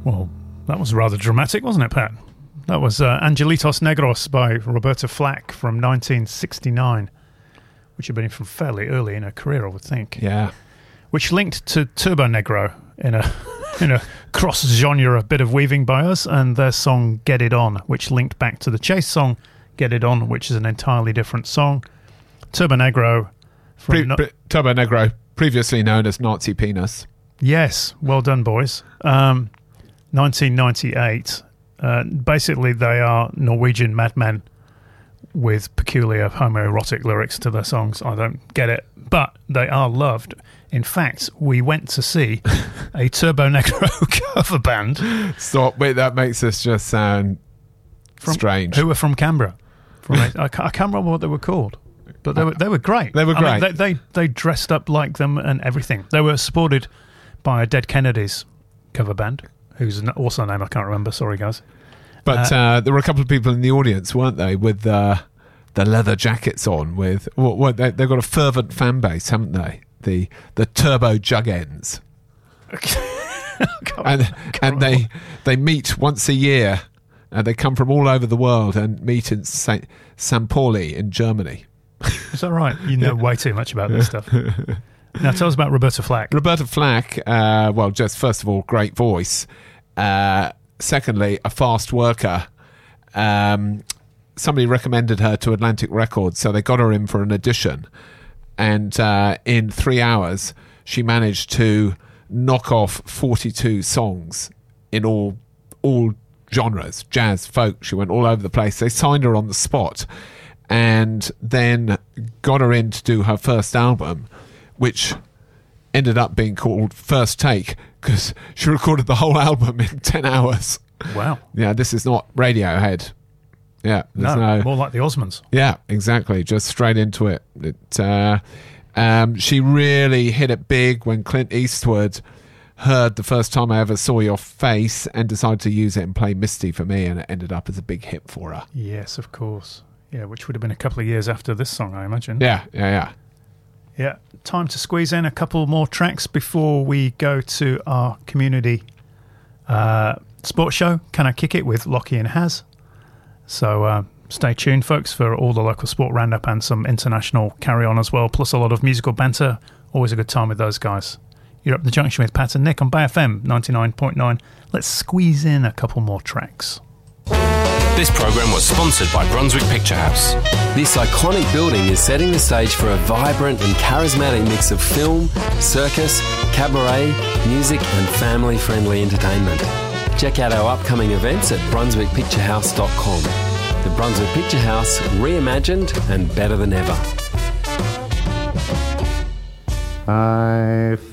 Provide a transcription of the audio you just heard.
Well, that was rather dramatic, wasn't it, Pat? That was Angelitos Negros by Roberta Flack from 1969, which had been from fairly early in her career, I would think. Yeah. Which linked to Turbo Negro in a cross-genre bit of weaving by us, and their song Get It On, which linked back to the Chase song Get It On, which is an entirely different song. Turbo Negro... Turbo Negro, previously known as Nazi Penis. Yes, well done, boys. 1998. Basically, they are Norwegian madmen with peculiar homoerotic lyrics to their songs. I don't get it, but they are loved. In fact, we went to see a Turbo Negro cover band. Stop. Wait, that makes us just sound strange. Who were from Canberra. I can't remember what they were called, but they were great. They were great. I mean, they dressed up like them and everything. They were supported by Dead Kennedys cover band, whose also name I can't remember. Sorry, guys. But there were a couple of people in the audience, weren't they, with the leather jackets on? With they've got a fervent fan base, haven't they? The Turbo Jugends. and they meet once a year, and they come from all over the world and meet in St. Pauli in Germany. Is that right? You know way too much about this stuff. Now tell us about Roberta Flack. Roberta Flack, well, just first of all, great voice. Secondly, a fast worker. Somebody recommended her to Atlantic Records, so they got her in for an audition. And in 3 hours, she managed to knock off 42 songs in all genres, jazz, folk. She went all over the place. They signed her on the spot and then got her in to do her first album, which ended up being called First Take because she recorded the whole album in 10 hours. Wow. Yeah, this is not Radiohead. Yeah. No, more like the Osmonds. Yeah, exactly. Just straight into it. She really hit it big when Clint Eastwood heard The First Time I Ever Saw Your Face and decided to use it and play Misty for me, and it ended up as a big hit for her. Yes, of course. Yeah, which would have been a couple of years after this song, I imagine. Yeah. Yeah, time to squeeze in a couple more tracks before we go to our community sports show, Can I Kick It, with Lockie and Haz. So stay tuned, folks, for all the local sport roundup and some international carry-on as well, plus a lot of musical banter. Always a good time with those guys. You're up the junction with Pat and Nick on Bay FM 99.9. Let's squeeze in a couple more tracks. This program was sponsored by Brunswick Picture House. This iconic building is setting the stage for a vibrant and charismatic mix of film, circus, cabaret, music and family-friendly entertainment. Check out our upcoming events at brunswickpicturehouse.com. The Brunswick Picture House, reimagined and better than ever.